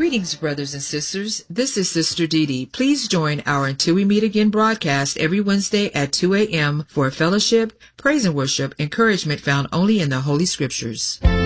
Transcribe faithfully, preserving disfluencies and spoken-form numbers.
Greetings, brothers and sisters. This is Sister Dee Dee. Please join our Until We Meet Again broadcast every Wednesday at two a.m. for fellowship, praise and worship, encouragement found only in the Holy Scriptures.